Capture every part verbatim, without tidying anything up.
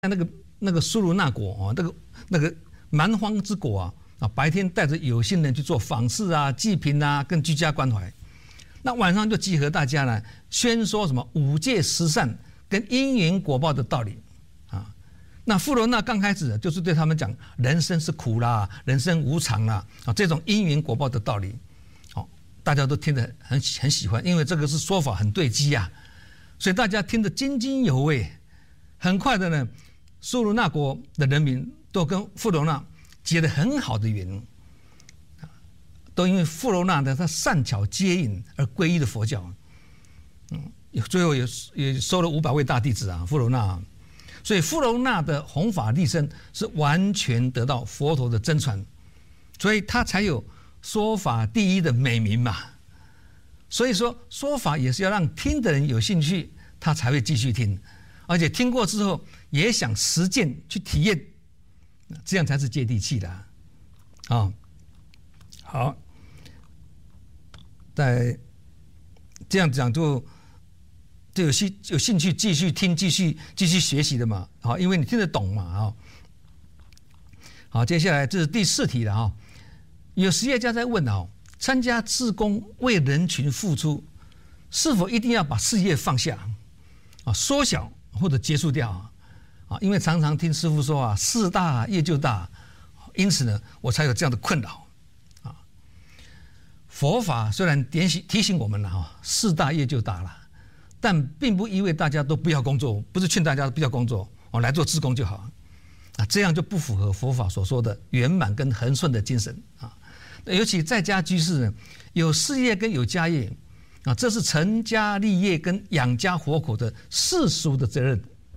那个那个苏鲁那国啊，那个那个蛮荒之国啊啊，白天带着有心人去做访视啊、济贫啊，跟居家关怀。那晚上就集合大家呢，宣说什么五戒十善跟因缘果报的道理啊。那富罗那刚开始就是对他们讲，人生是苦啦，人生无常啦啊，这种因缘果报的道理，好，大家都听得很很喜欢，因为这个是说法很对机啊，所以大家听得津津有味。很快的呢，苏鲁那国的人民都跟富罗那结了很好的缘，都因为富罗那的他善巧接引而皈依的佛教，嗯，最后也也收了五百位大弟子啊，富罗那，所以富罗那的弘法利生是完全得到佛陀的真传，所以他才有说法第一的美名嘛。所以说说法也是要让听的人有兴趣，他才会继续听。而且听过之后也想实践去体验，这样才是接地气的啊！哦、好，在这样讲就就有兴有兴趣继续听、继续继续学习的嘛。好，因为你听得懂嘛。啊，好，接下来这是第四题了啊。有实业家在问啊，参加志工为人群付出，是否一定要把事业放下啊，缩小？或者结束掉啊，因为常常听师父说啊，事大业就大，因此呢，我才有这样的困扰啊。佛法虽然点醒提醒我们了哈，事大业就大了，但并不意味大家都不要工作，不是劝大家不要工作哦，来做志工就好啊，这样就不符合佛法所说的圆满跟恒顺的精神啊。尤其在家居士呢，有事业跟有家业。啊，这是成家立业跟养家活口的世俗的责任，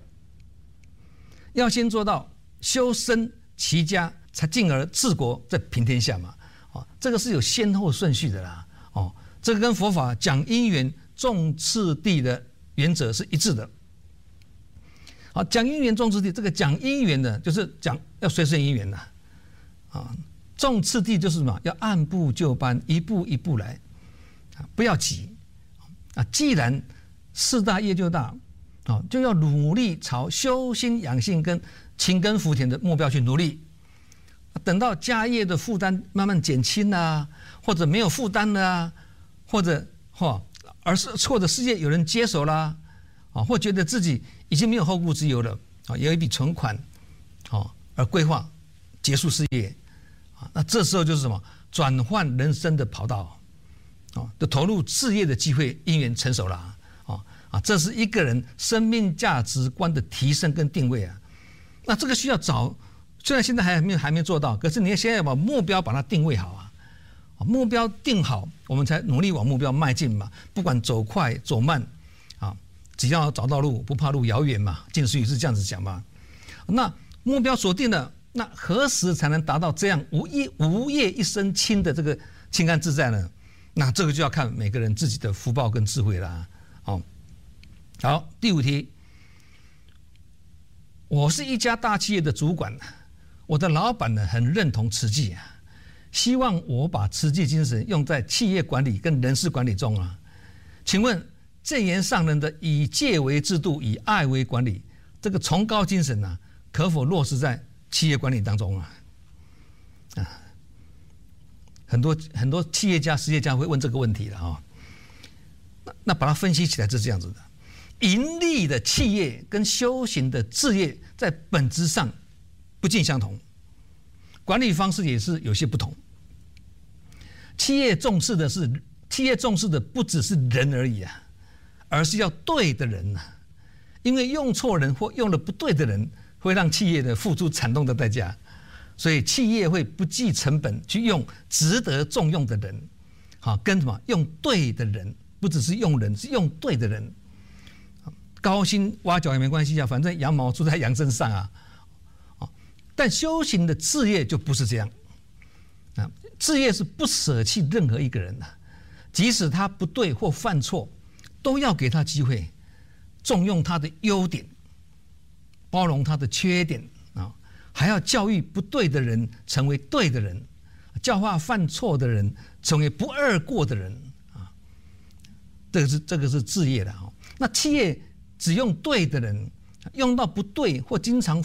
要先做到修身齐家，才进而治国，再平天下嘛。哦，这个是有先后顺序的啦。哦，这个跟佛法讲因缘重次第的原则是一致的。好，讲因缘重次第，这个讲因缘呢，就是讲要随顺因缘呐。啊，重次第就是什么？要按部就班，一步一步来，不要急。啊，既然事大业就大，啊，就要努力朝修心养性跟勤耕福田的目标去努力。等到家业的负担慢慢减轻啊，或者没有负担了啊，或者或而是或者事业有人接手啦，啊，或觉得自己已经没有后顾之忧了，啊，有一笔存款，啊，而规划结束事业，啊，那这时候就是什么？转换人生的跑道。哦，就投入事业的机会因缘成熟了啊，哦啊，这是一个人生命价值观的提升跟定位啊。那这个需要早，虽然现在还没有还没做到，可是你现在要把目标把它定位好啊，目标定好，我们才努力往目标迈进嘛。不管走快走慢，啊，只要找到路，不怕路遥远嘛。近似语是这样子讲嘛。那目标锁定了，那何时才能达到这样无业无业一身轻的这个清安自在呢？那这个就要看每个人自己的福报跟智慧啦。好，好，第五题，我是一家大企业的主管，我的老板呢很认同慈济啊，希望我把慈济精神用在企业管理跟人事管理中啊。请问正言上人的以戒为制度，以爱为管理，这个崇高精神啊，可否落实在企业管理当中啊？啊。很多很多企业家、实业家会问这个问题的啊。那那把它分析起来是这样子的：盈利的企业跟修行的志业在本质上不尽相同，管理方式也是有些不同。企业重视的是企业重视的不只是人而已啊，而是要对的人呐、啊。因为用错人或用了不对的人，会让企业的付出惨痛的代价。所以企业会不计成本去用值得重用的人，好，跟什么用对的人，不只是用人，是用对的人。高薪挖角也没关系啊，反正羊毛出在羊身上啊。但修行的志业就不是这样啊，志业是不舍弃任何一个人的，即使他不对或犯错，都要给他机会，重用他的优点，包容他的缺点。还要教育不对的人成为对的人，教化犯错的人成为不二过的人啊。这个是这个是志业的啊。那企业只用对的人， 用到不对或经常